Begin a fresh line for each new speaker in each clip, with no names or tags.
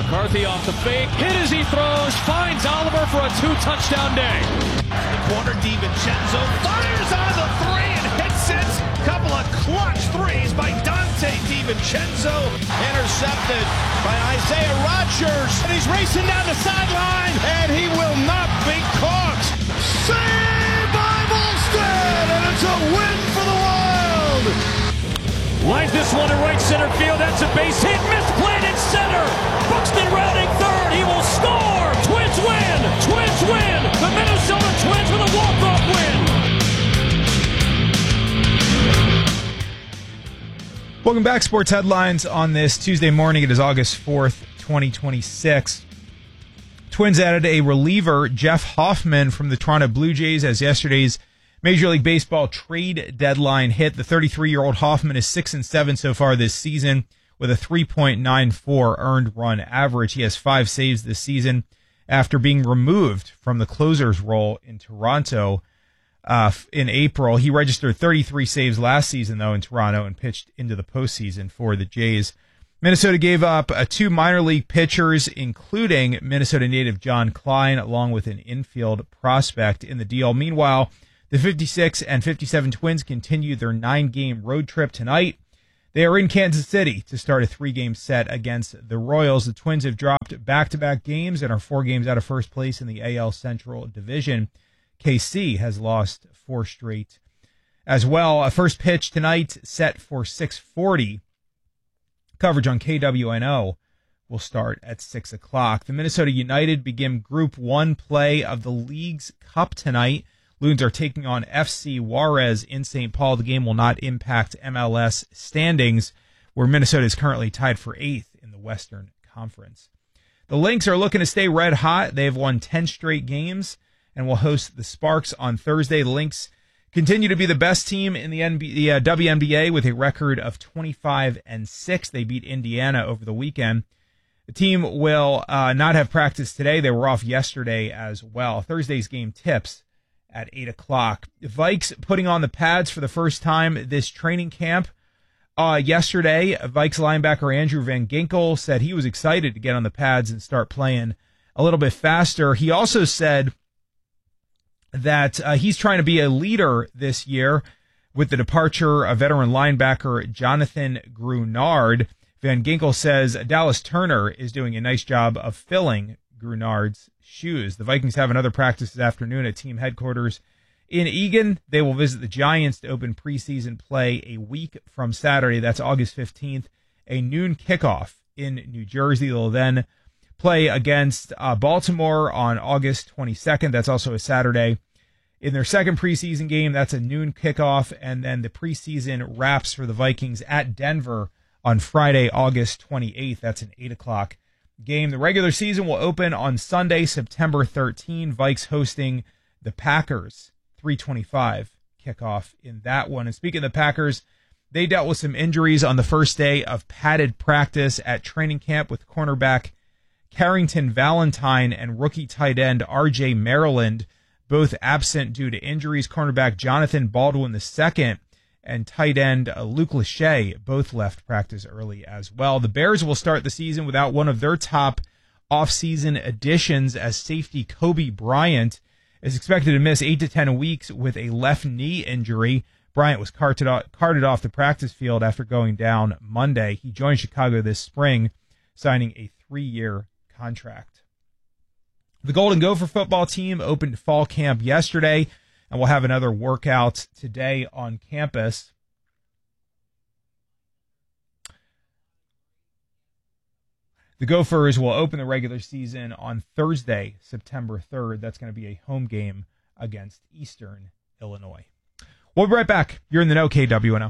McCarthy off the fake, hit as he throws, finds Oliver for a 2-touchdown day.
The corner, DiVincenzo fires on the three and hits it. Couple of clutch threes by Dante DiVincenzo. Intercepted by Isaiah Rodgers. And he's racing down the sideline, and he will not be caught. Saved by Volstead, and it's a win for the Wild.
Lines this one to right center field. That's a base hit. Misplayed in center. Buxton rounding third. He will score. Twins win. Twins win. The Minnesota Twins with a walk-off win.
Welcome back. Sports headlines on this Tuesday morning. It is August 4th, 2026. Twins added a reliever, Jeff Hoffman, from the Toronto Blue Jays as yesterday's Major League Baseball trade deadline hit. The 33-year-old Hoffman is 6-7 so far this season with a 3.94 earned run average. He has 5 saves this season after being removed from the closer's role in Toronto in April. He registered 33 saves last season, though, in Toronto and pitched into the postseason for the Jays. Minnesota gave up 2 minor league pitchers, including Minnesota native John Klein, along with an infield prospect in the deal. Meanwhile, the 56 and 57 Twins continue their 9-game road trip tonight. They are in Kansas City to start a 3-game set against the Royals. The Twins have dropped back-to-back games and are 4 games out of first place in the AL Central Division. KC has lost 4 straight as well. A first pitch tonight set for 6:40. Coverage on KWNO will start at 6 o'clock. The Minnesota United begin Group 1 play of the League's Cup tonight. Loons are taking on FC Juarez in St. Paul. The game will not impact MLS standings, where Minnesota is currently tied for 8th in the Western Conference. The Lynx are looking to stay red hot. They have won 10 straight games and will host the Sparks on Thursday. The Lynx continue to be the best team in the WNBA with a record of 25-6. They beat Indiana over the weekend. The team will not have practice today. They were off yesterday as well. Thursday's game tips at 8 o'clock. Vikes putting on the pads for the first time this training camp. Yesterday, Vikes linebacker Andrew Van Ginkel said he was excited to get on the pads and start playing a little bit faster. He also said that he's trying to be a leader this year with the departure of veteran linebacker Jonathan Grunard. Van Ginkel says Dallas Turner is doing a nice job of filling Grunard's shoes. The Vikings have another practice this afternoon at team headquarters in Eagan. They will visit the Giants to open preseason play a week from Saturday. That's August 15th, a noon kickoff in New Jersey. They'll then play against Baltimore on August 22nd. That's also a Saturday. In their second preseason game, that's a noon kickoff, and then the preseason wraps for the Vikings at Denver on Friday, August 28th. That's an 8 o'clock game. The regular season will open on Sunday, September 13. Vikes hosting the Packers, 3:25 kickoff in that one. And speaking of the Packers, they dealt with some injuries on the first day of padded practice at training camp with cornerback Carrington Valentine and rookie tight end R.J. Maryland, both absent due to injuries. Cornerback Jonathan Baldwin II and tight end Luke Lachey both left practice early as well. The Bears will start the season without one of their top offseason additions, as safety Kobe Bryant is expected to miss 8 to 10 weeks with a left knee injury. Bryant was carted off the practice field after going down Monday. He joined Chicago this spring, signing a 3-year contract. The Golden Gopher football team opened fall camp yesterday, and we'll have another workout today on campus. The Gophers will open the regular season on Thursday, September 3rd. That's going to be a home game against Eastern Illinois. We'll be right back. You're in the know, KWNO.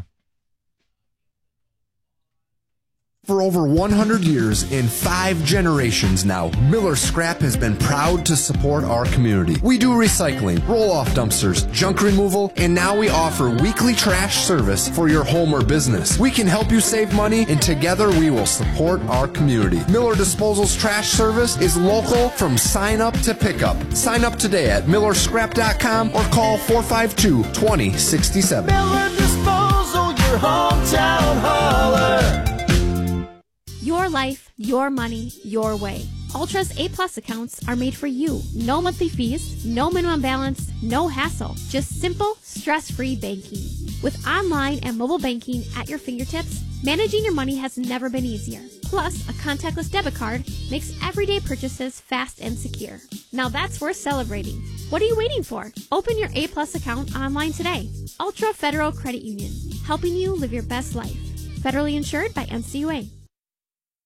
For over 100 years, in 5 generations now, Miller Scrap has been proud to support our community. We do recycling, roll-off dumpsters, junk removal, and now we offer weekly trash service for your home or business. We can help you save money, and together we will support our community. Miller Disposal's trash service is local from sign-up to pickup. Sign up today at millerscrap.com or call 452-2067.
Miller Disposal, your hometown hauler.
Your life, your money, your way. Ultra's A-plus accounts are made for you. No monthly fees, no minimum balance, no hassle. Just simple, stress-free banking. With online and mobile banking at your fingertips, managing your money has never been easier. Plus, a contactless debit card makes everyday purchases fast and secure. Now that's worth celebrating. What are you waiting for? Open your A-plus account online today. Ultra Federal Credit Union, helping you live your best life. Federally insured by NCUA.